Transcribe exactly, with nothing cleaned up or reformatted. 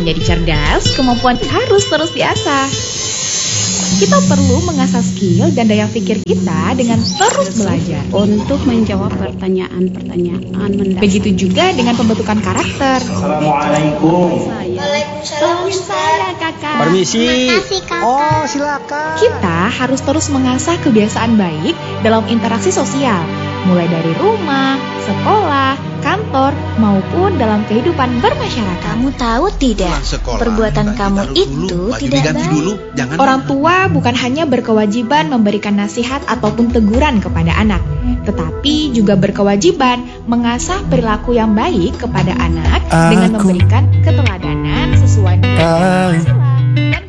menjadi cerdas, kemampuan harus terus diasah. Kita perlu mengasah skill dan daya pikir kita dengan terus belajar untuk menjawab pertanyaan-pertanyaan mendasar. Begitu juga dengan pembentukan karakter. Assalamualaikum. Waalaikumsalam saya kakak. Permisi. Makasih, kakak. Oh, silakan. Kita harus terus mengasah kebiasaan baik dalam interaksi sosial, mulai dari rumah, sekolah, kantor, maupun dalam kehidupan bermasyarakat. Kamu tahu tidak, perbuatan kamu itu tidak baik. Dulu, jangan Orang tua bukan hanya berkewajiban memberikan nasihat ataupun teguran kepada anak, tetapi juga berkewajiban mengasah perilaku yang baik kepada anak dengan memberikan keteladanan sesuai dengan Pancasila dan